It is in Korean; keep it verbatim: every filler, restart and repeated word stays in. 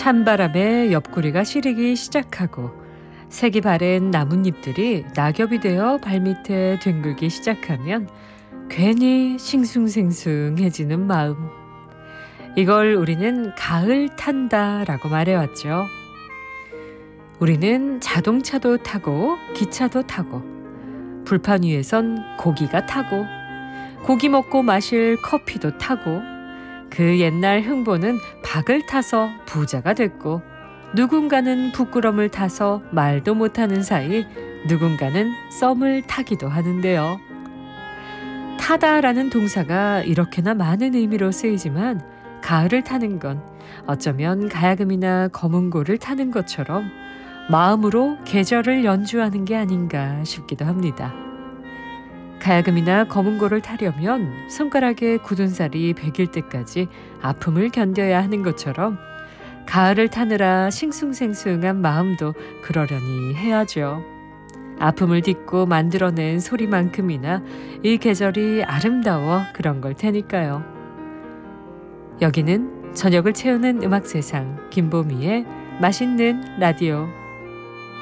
찬바람에 옆구리가 시리기 시작하고 색이 바랜 나뭇잎들이 낙엽이 되어 발밑에 뒹굴기 시작하면 괜히 싱숭생숭해지는 마음. 이걸 우리는 가을 탄다라고 말해왔죠. 우리는 자동차도 타고 기차도 타고 불판 위에선 고기가 타고 고기 먹고 마실 커피도 타고 그 옛날 흥보는 박을 타서 부자가 됐고 누군가는 부끄럼을 타서 말도 못하는 사이 누군가는 썸을 타기도 하는데요. 타다라는 동사가 이렇게나 많은 의미로 쓰이지만 가을을 타는 건 어쩌면 가야금이나 검은고를 타는 것처럼 마음으로 계절을 연주하는 게 아닌가 싶기도 합니다. 가야금이나 검은고를 타려면 손가락에 굳은 살이 배길 때까지 아픔을 견뎌야 하는 것처럼 가을을 타느라 싱숭생숭한 마음도 그러려니 해야죠. 아픔을 딛고 만들어낸 소리만큼이나 이 계절이 아름다워 그런 걸 테니까요. 여기는 저녁을 채우는 음악 세상 김보미의 맛있는 라디오.